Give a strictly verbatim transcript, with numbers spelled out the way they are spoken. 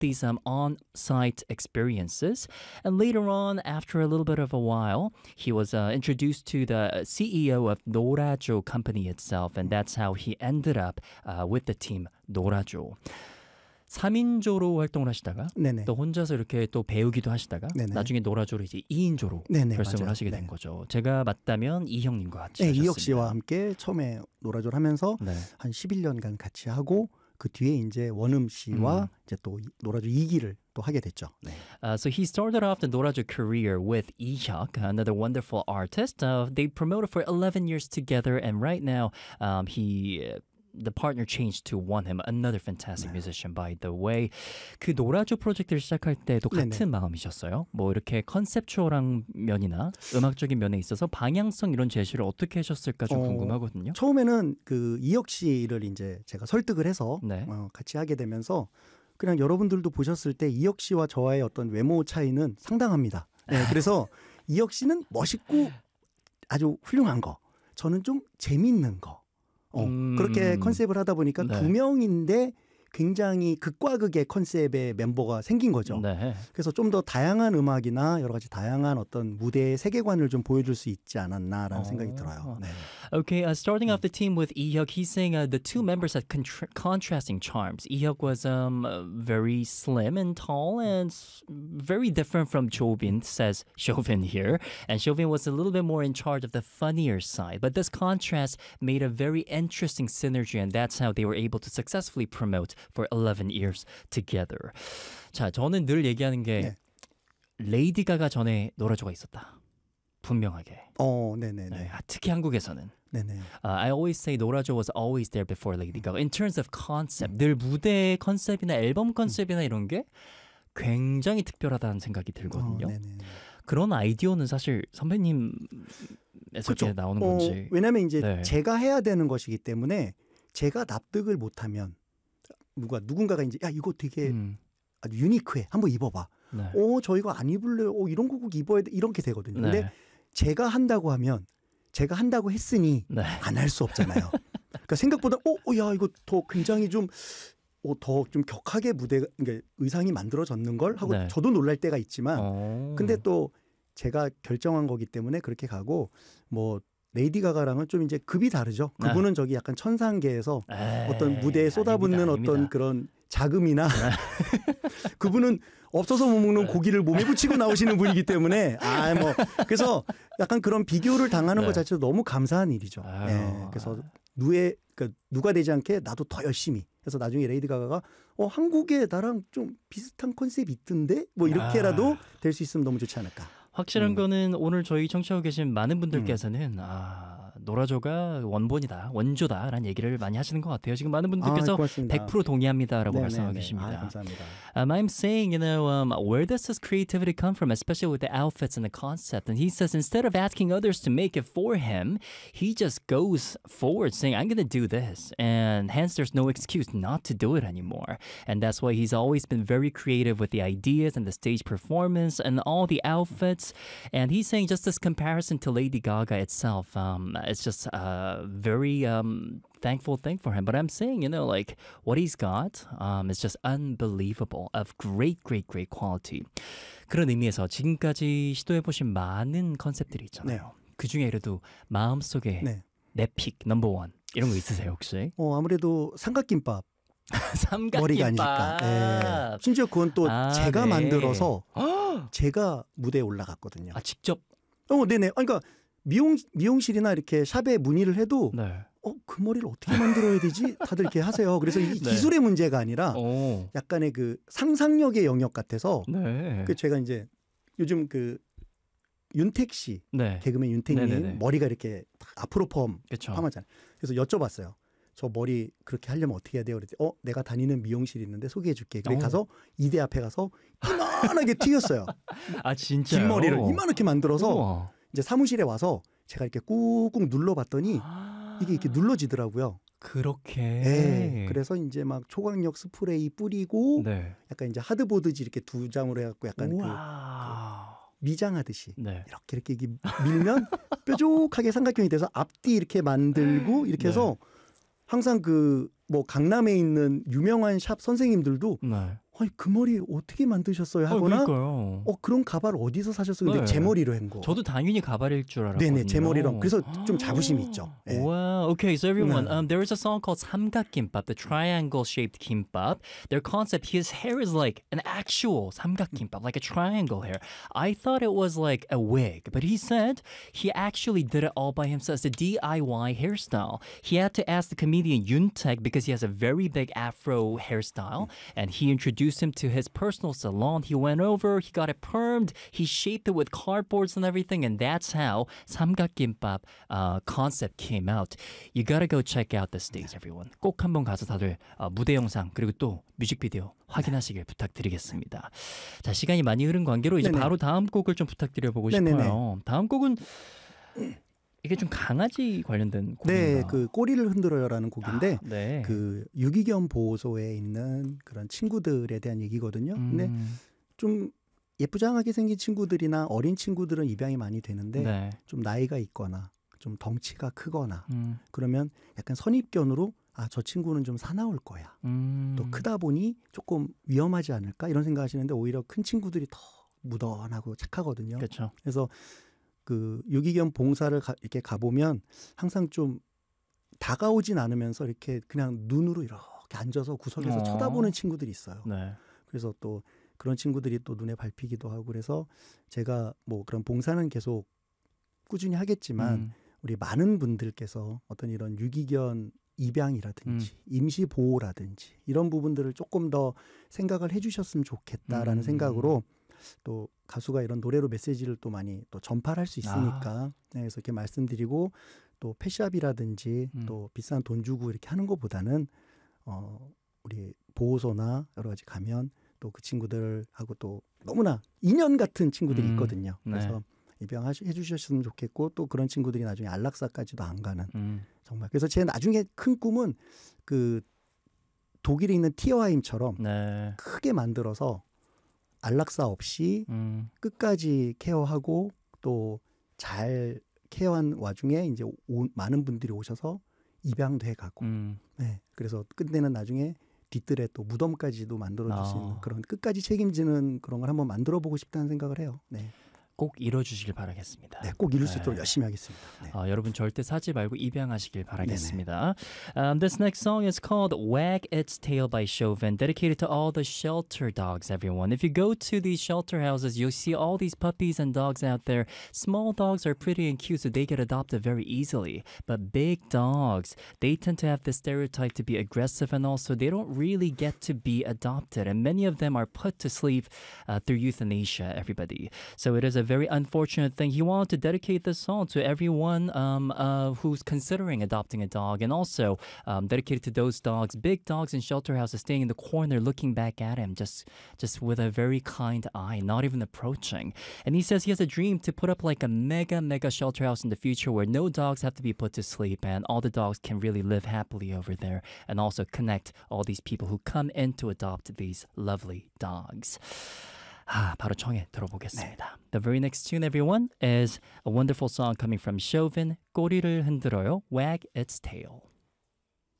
these um, on-site experiences. And later on, after a little bit of a while, he was uh, introduced to the C E O of 노라조 company itself, and that's how he ended up uh, with the team 노라조. 삼 인조로 활동을 하시다가 네네. 또 혼자서 이렇게 또 배우기도 하시다가 네네. 나중에 노라조로 이제 이 인조로 네네, 결성을 맞아요. 하시게 된 네. 거죠. 제가 맞다면 이형님과 같이 네, 하셨습니다. 이혁 씨와 함께 처음에 노라조를 하면서 네. 한 십일 년간 같이 하고 그 뒤에 이제 원음 씨와 음. 이제 또 노라조 이 기를 또 하게 됐죠. 네. Uh, so he started off the 노라조 career with Ihyuk, another wonderful artist. Uh, they promoted for eleven years together, and right now um, he uh, the partner changed to one him, another fantastic 네. musician, by the way. 그 노라조 프로젝트를 시작할 때도 같은 네네. 마음이셨어요? 뭐 이렇게 컨셉추얼한 면이나 음악적인 면에 있어서 방향성 이런 제시를 어떻게 하셨을까 좀 어, 궁금하거든요. 처음에는 그 이혁 씨를 이제 제가 설득을 해서 네. 어, 같이 하게 되면서 그냥 여러분들도 보셨을 때 이혁 씨와 저와의 어떤 외모 차이는 상당합니다. 네, 그래서 이혁 씨는 멋있고 아주 훌륭한 거, 저는 좀 재밌는 거. 어, 음. 그렇게 컨셉을 하다 보니까 네. 두 명인데 굉장히 극과 극의 컨셉의 멤버가 생긴 거죠. 네. 그래서 좀 더 다양한 음악이나 여러 가지 다양한 어떤 무대의 세계관을 좀 보여줄 수 있지 않았나라는 어. 생각이 들어요. 네. Okay, uh, starting off the team with Ihyuk, he's saying uh, the two members had contra- contrasting charms. Ihyuk was um uh, very slim and tall and s- very different from Jobin, says Chauvin here. And Chauvin was a little bit more in charge of the funnier side. But this contrast made a very interesting synergy, and that's how they were able to successfully promote for eleven years together. 자, 저는 늘 얘기하는 게 네. 레이디 가가 전에 노라조가 있었다. 분명하게. 어, 네네네. 네, 아, 특히 한국에서는. 네네. Uh, I always say 노라조 was always there before Lady Gaga. In terms of concept, 늘 무대 컨셉이나 앨범 컨셉이나 이런 게 굉장히 특별하다는 생각이 들거든요. 어, 네네. 그런 아이디어는 사실 선배님에서 그렇죠. 나오는 어, 건지. 왜냐하면 이제 네. 제가 해야 되는 것이기 때문에 제가 납득을 못하면 누가 누군가가 이제 야 이거 되게 음, 아주 유니크해, 한번 입어봐. 네. 어, 저 이거 안 입을래요. 어, 이런 거 꼭 입어야 돼. 이렇게 되거든요. 근데 네. 제가 한다고 하면 제가 한다고 했으니 네. 안 할 수 없잖아요. 그러니까 생각보다 어, 어, 야 이거 더 굉장히 좀 어, 더 좀 격하게 무대가 그러니까 의상이 만들어졌는 걸 하고 네. 저도 놀랄 때가 있지만 어. 근데 또 제가 결정한 거기 때문에 그렇게 가고 뭐 레이디 가가랑은 좀 이제 급이 다르죠. 그분은 저기 약간 천상계에서 에이, 어떤 무대에 쏟아붓는 아닙니다, 어떤 아닙니다. 그런 자금이나 그분은 없어서 못 먹는 고기를 몸에 붙이고 나오시는 분이기 때문에 아 뭐 그래서 약간 그런 비교를 당하는 네. 것 자체도 너무 감사한 일이죠. 아유. 네, 그래서 누에 그러니까 누가 되지 않게 나도 더 열심히. 그래서 나중에 레이디 가가가 어 한국에 나랑 좀 비슷한 컨셉이 있던데 뭐 이렇게라도 될 수 있으면 너무 좋지 않을까. 확실한 음. 거는 오늘 저희 청취하고 계신 많은 분들께서는 아 노라조가 원본이다, 원조다라는 얘기를 많이 하시는 것 같아요. 지금 많은 분들께서 아, 고맙습니다. 백 퍼센트 동의합니다라고 네네네. 말씀하고 아, 계십니다. 감사합니다. Um, I'm saying, you know, um, where does this creativity come from, especially with the outfits and the concept? And he says instead of asking others to make it for him, he just goes forward saying, I'm going to do this. And hence, there's no excuse not to do it anymore. And that's why he's always been very creative with the ideas and the stage performance and all the outfits. And he's saying just this comparison to Lady Gaga itself, um, it's just a very um, thankful thing for him. But I'm saying, you know, like what he's got um, is just unbelievable, of great, great, great quality. 그런 의미에서 지금까지 시도해보신 많은 컨셉들이 있잖아요. 그 중에 그래도 마음속에 네. 내 픽 넘버 원 이런 거 있으세요 혹시? 어 아무래도 삼각김밥 삼각김밥. 머리가 아닐까. 예. 심지어 그건 또 아, 제가 네. 만들어서 제가 무대에 올라갔거든요. 아 직접? 어, 네네. 아니, 그러니까 미용 미용실이나 이렇게 샵에 문의를 해도 네. 어, 그 머리를 어떻게 만들어야 되지? 다들 이렇게 하세요. 그래서 이 네. 기술의 문제가 아니라 오. 약간의 그 상상력의 영역 같아서 네. 그 제가 이제 요즘 그 윤택 씨 네. 개그맨 윤택님 네네네. 머리가 이렇게 딱 앞으로 펌 그쵸. 펌하잖아요. 그래서 여쭤봤어요. 저 머리 그렇게 하려면 어떻게 해야 돼요? 그랬더니 어 내가 다니는 미용실이 있는데 소개해줄게. 그래 어. 가서 이대 앞에 가서 이만하게 튀겼어요. 아 진짜요? 긴 머리를 이만하게 만들어서 우와. 이제 사무실에 와서 제가 이렇게 꾹꾹 눌러봤더니 이게 이렇게 눌러지더라고요. 그렇게. 네. 그래서 이제 막 초강력 스프레이 뿌리고 네. 약간 이제 하드보드지 이렇게 두 장으로 해갖고 약간 그 우와. 미장하듯이 네. 이렇게 이렇게 이게 밀면 뾰족하게 삼각형이 돼서 앞뒤 이렇게 만들고 이렇게 해서 항상 그 뭐 강남에 있는 유명한 샵 선생님들도 네. 아니 그 머리 어떻게 만드셨어요? 어, 하거나 그러니까요. 어 그런 가발 어디서 사셨어요? 근데 네. 제 머리로 한 거. 저도 당연히 가발일 줄 알았거든요. 네네 제 머리로. 그래서 좀 자부심이 있죠. 예. Wow. Okay, so everyone, 네. um, there is a song called 삼각김밥, the triangle-shaped kimbap. Their concept, his hair is like an actual 삼각김밥, like a triangle hair. I thought it was like a wig, but he said he actually did it all by himself. It's a D I Y hairstyle. He had to ask the comedian Yoon Taek because he has a very big afro hairstyle, and he introduced him to his personal salon. He went over, he got it permed, he shaped it with cardboards and everything, and that's how 삼각김밥 uh, concept came out. You gotta go check out the stage, everyone. 꼭 한번 가서 다들 어, 무대 영상 그리고 또 뮤직비디오 확인하시길 부탁드리겠습니다. 자, 시간이 많이 흐른 관계로 이제 네네. 바로 다음 곡을 좀 부탁드려보고 네네네. 싶어요. 다음 곡은 이게 좀 강아지 관련된 곡인가? 네, 그 꼬리를 흔들어요라는 곡인데 아, 네. 그 유기견 보호소에 있는 그런 친구들에 대한 얘기거든요. 근데 음, 좀 예쁘장하게 생긴 친구들이나 어린 친구들은 입양이 많이 되는데 네. 좀 나이가 있거나 좀 덩치가 크거나 음, 그러면 약간 선입견으로 아, 저 친구는 좀 사나울 거야. 음, 또 크다 보니 조금 위험하지 않을까 이런 생각하시는데 오히려 큰 친구들이 더 무던하고 착하거든요. 그렇죠. 그래서 그 유기견 봉사를 가, 이렇게 가보면 항상 좀 다가오진 않으면서 이렇게 그냥 눈으로 이렇게 앉아서 구석에서 어. 쳐다보는 친구들이 있어요. 네. 그래서 또 그런 친구들이 또 눈에 밟히기도 하고 그래서 제가 뭐 그런 봉사는 계속 꾸준히 하겠지만 음, 우리 많은 분들께서 어떤 이런 유기견 입양이라든지 임시 보호라든지 이런 부분들을 조금 더 생각을 해주셨으면 좋겠다라는 음. 생각으로 또 가수가 이런 노래로 메시지를 또 많이 또 전파를 할 수 있으니까 네, 그래서 이렇게 말씀드리고 또 펫샵이라든지 음. 또 비싼 돈 주고 이렇게 하는 것보다는 어, 우리 보호소나 여러 가지 가면 또 그 친구들하고 또 너무나 인연 같은 친구들이 음. 있거든요. 네. 그래서 입양해 주셨으면 좋겠고 또 그런 친구들이 나중에 안락사까지도 안 가는 음, 정말. 그래서 제 나중에 큰 꿈은 그 독일에 있는 티어하임처럼 네. 크게 만들어서 안락사 없이 음, 끝까지 케어하고 또 잘 케어한 와중에 이제 오, 많은 분들이 오셔서 입양도 해가고 음. 네, 그래서 끝내는 나중에 뒤뜰에 또 무덤까지도 만들어줄 수 있는 아. 그런 끝까지 책임지는 그런 걸 한번 만들어보고 싶다는 생각을 해요. 네, 꼭 이뤄주시길 바라겠습니다. 네, 꼭 이룰 수 네. 있도록 열심히 하겠습니다. 네. 아, 여러분 절대 사지 말고 입양하시길 바라겠습니다. Um, this next song is called Wag Its Tail by Chauvin, dedicated to all the shelter dogs, everyone. If you go to these shelter houses, you'll see all these puppies and dogs out there. Small dogs are pretty and cute, so they get adopted very easily. But big dogs, they tend to have the stereotype to be aggressive and also they don't really get to be adopted. And many of them are put to sleep uh, through euthanasia, everybody. So it is a very unfortunate thing. He wanted to dedicate this song to everyone um, uh, who's considering adopting a dog, and also um, dedicated to those dogs, big dogs in shelter houses, staying in the corner, looking back at him, just just with a very kind eye, not even approaching. And he says he has a dream to put up like a mega mega shelter house in the future where no dogs have to be put to sleep, and all the dogs can really live happily over there, and also connect all these people who come in to adopt these lovely dogs. 아, 바로 청해 들어보겠습니다. The very next tune, everyone, is a wonderful song coming from Chauvin, 꼬리를 흔들어요, Wag Its Tail.